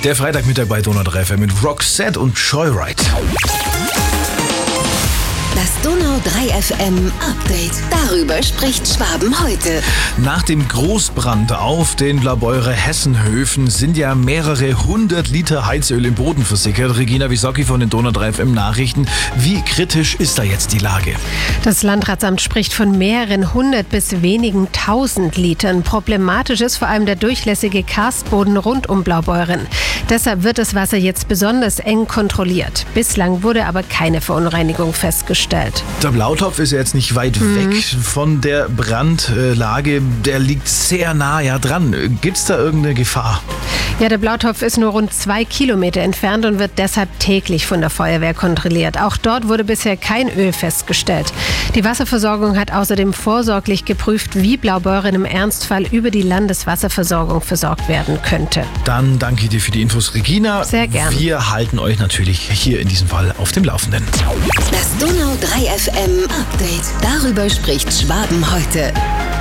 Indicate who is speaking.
Speaker 1: Der Freitagmittag bei Donau 3 FM mit Roxette und Joyride.
Speaker 2: Das Donau 3 FM Update. Darüber spricht Schwaben heute.
Speaker 1: Nach dem Großbrand auf den Blaubeurer Hessenhöfen sind ja mehrere 100 Liter Heizöl im Boden versickert. Regina Wisocki von den Donau 3 FM Nachrichten. Wie kritisch ist da jetzt die Lage?
Speaker 3: Das Landratsamt spricht von mehreren 100 bis wenigen 1000 Litern. Problematisch ist vor allem der durchlässige Karstboden rund um Blaubeuren. Deshalb wird das Wasser jetzt besonders eng kontrolliert. Bislang wurde aber keine Verunreinigung festgestellt.
Speaker 1: Der Blautopf ist ja jetzt nicht weit weg von der Brandlage. Der liegt sehr nah dran. Gibt es da irgendeine Gefahr?
Speaker 3: Ja, der Blautopf ist nur rund 2 Kilometer entfernt und wird deshalb täglich von der Feuerwehr kontrolliert. Auch dort wurde bisher kein Öl festgestellt. Die Wasserversorgung hat außerdem vorsorglich geprüft, wie Blaubeuren im Ernstfall über die Landeswasserversorgung versorgt werden könnte.
Speaker 1: Dann danke ich dir für die Infos, Regina.
Speaker 3: Sehr gern.
Speaker 1: Wir halten euch natürlich hier in diesem Fall auf dem Laufenden.
Speaker 2: Das Donau 3 FM Update. Darüber spricht Schwaben heute.